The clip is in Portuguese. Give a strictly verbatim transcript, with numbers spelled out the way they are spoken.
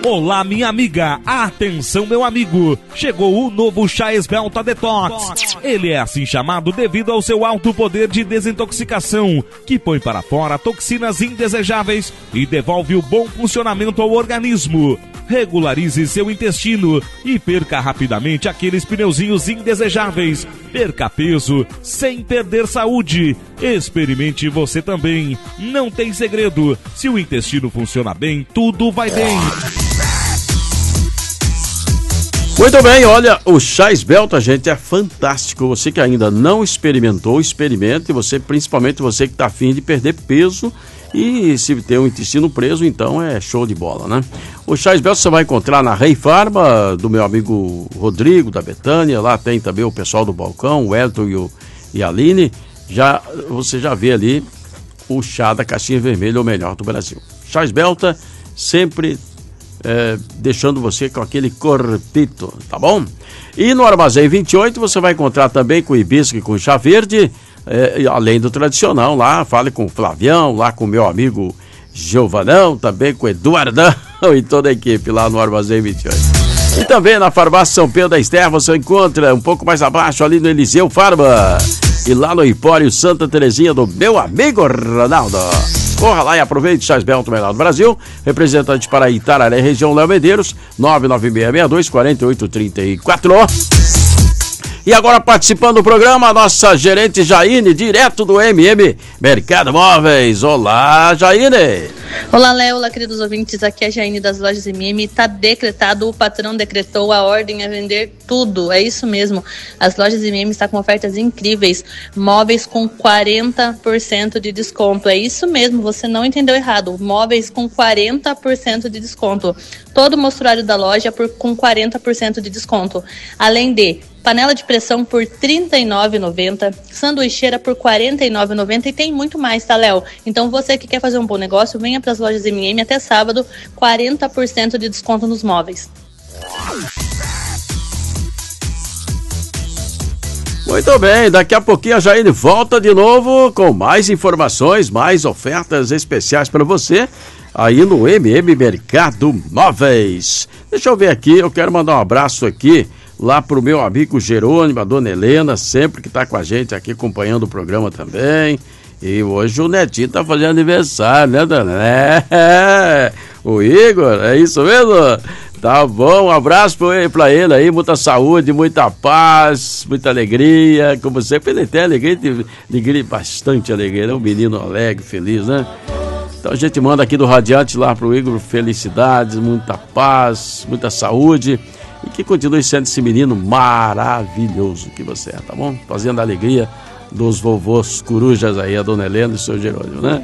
Olá, minha amiga, atenção, meu amigo, chegou o novo chá Esbelta Detox. Ele é assim chamado devido ao seu alto poder de desintoxicação, que põe para fora toxinas indesejáveis e devolve o bom funcionamento ao organismo. Regularize seu intestino e perca rapidamente aqueles pneuzinhos indesejáveis. Perca peso sem perder saúde. Experimente você também. Não tem segredo. Se o intestino funciona bem, tudo vai bem. Muito bem, olha, o chá Esbelta, gente, é fantástico. Você que ainda não experimentou, experimente. Você, principalmente você que está afim de perder peso. E se tem o intestino preso, então é show de bola, né? O chá Esbelta você vai encontrar na Rei Farma, do meu amigo Rodrigo, da Betânia. Lá tem também o pessoal do balcão, o Elton e, o, e a Aline. Já, você já vê ali o chá da caixinha vermelha, o melhor do Brasil. Chá Esbelta, sempre é, deixando você com aquele corpito, tá bom? E no Armazém vinte e oito você vai encontrar também com hibisco e com chá verde. É, além do tradicional, lá, fale com o Flavião, lá com o meu amigo Giovanão, também com o Eduardão e toda a equipe lá no Armazém vinte e oito. E também na Farmácia São Pedro da Esther você encontra um pouco mais abaixo ali no Eliseu Farma e lá no Empório Santa Terezinha do meu amigo Ronaldo. Corra lá e aproveite o chá Esbelta, o melhor do Brasil. Representante para Itararé, região Léo Medeiros, nove nove seis seis dois quatro oito três quatro. E agora participando do programa, a nossa gerente Jaine, direto do M M Mercado Móveis. Olá, Jaine! Olá, Léo, olá, queridos ouvintes, aqui é a Jaine das lojas M M. Está decretado, o patrão decretou a ordem a vender tudo, é isso mesmo. As lojas M M estão com ofertas incríveis, móveis com quarenta por cento de desconto, é isso mesmo, você não entendeu errado, móveis com quarenta por cento de desconto. Todo o mostruário da loja por, com quarenta por cento de desconto, além de panela de pressão por trinta e nove reais e noventa centavos, sanduicheira por quarenta e nove reais e noventa centavos e tem muito mais, tá, Léo? Então você que quer fazer um bom negócio, venha para as lojas M M até sábado, quarenta por cento de desconto nos móveis. Muito bem, daqui a pouquinho a Jaine volta de novo com mais informações, mais ofertas especiais para você aí no M M Mercado Móveis. Deixa eu ver aqui, eu quero mandar um abraço aqui lá pro meu amigo Jerônimo, a dona Helena, sempre que tá com a gente aqui acompanhando o programa também. E hoje o Netinho tá fazendo aniversário, né, dona? É, o Igor, é isso mesmo? Tá bom, um abraço pra ele aí, muita saúde, muita paz, muita alegria. Como sempre, ele tem alegria, alegria, bastante alegria, é um menino alegre, feliz, né? Então a gente manda aqui do Radiante lá pro Igor felicidades, muita paz, muita saúde. E que continue sendo esse menino maravilhoso que você é, tá bom? Fazendo a alegria dos vovôs corujas aí, a dona Helena e o seu Jerônimo, né?